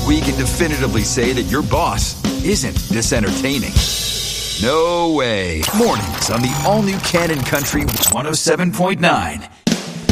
we can definitively say that your boss isn't this entertaining. No way. Mornings on the all-new Cannon Country 107.9.